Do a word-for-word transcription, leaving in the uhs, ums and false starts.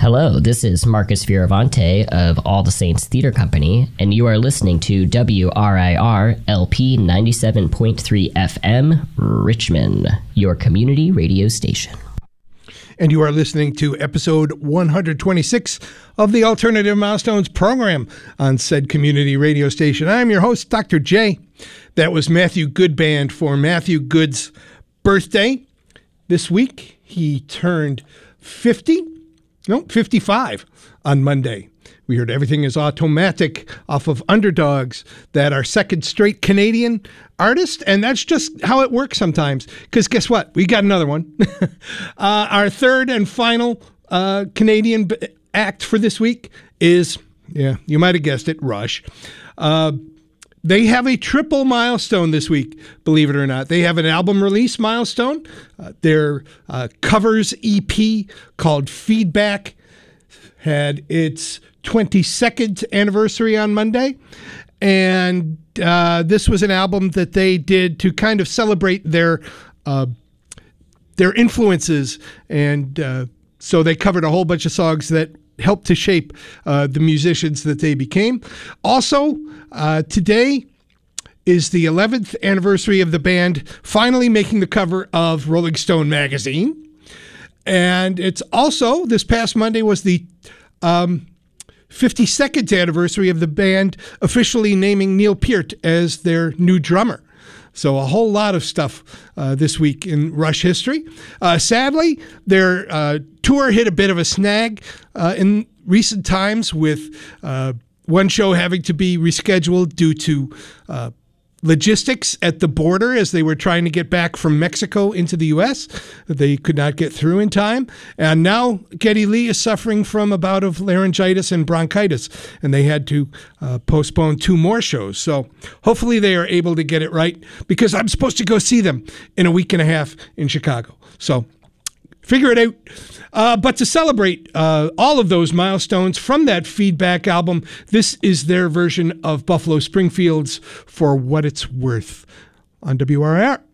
Hello, this is Marcus Fioravante of All the Saints Theater Company, and you are listening to W R I R L P ninety-seven point three F M, Richmond, your community radio station. And you are listening to episode one hundred twenty-six of the Alternative Milestones program on said community radio station. I'm your host, Doctor J. That was Matthew Goodband for Matthew Good's birthday. This week, he turned fifty. No, fifty-five on Monday. We heard Everything is Automatic off of Underdogs, that our second straight Canadian artist, and that's just how it works sometimes, because guess what? We got another one. uh, our third and final uh, Canadian b- act for this week is, yeah, you might have guessed it, Rush. Uh, They have a triple milestone this week, believe it or not. They have an album release milestone. Uh, their uh, covers E P called Feedback had its twenty-second anniversary on Monday. And uh, this was an album that they did to kind of celebrate their uh, their influences. And uh, so they covered a whole bunch of songs that helped to shape uh, the musicians that they became. Also, uh, today is the eleventh anniversary of the band finally making the cover of Rolling Stone magazine. And it's also, this past Monday was the um, fifty-second anniversary of the band officially naming Neil Peart as their new drummer. So a whole lot of stuff uh, this week in Rush history. Uh, sadly, their uh, tour hit a bit of a snag uh, in recent times, with uh, one show having to be rescheduled due to uh, logistics at the border as they were trying to get back from Mexico into the U S They could not get through in time. And now Geddy Lee is suffering from a bout of laryngitis and bronchitis, and they had to uh, postpone two more shows. So hopefully they are able to get it right, because I'm supposed to go see them in a week and a half in Chicago. So figure it out. Uh, but to celebrate uh, all of those milestones from that Feedback album, this is their version of Buffalo Springfield's For What It's Worth on W R I R.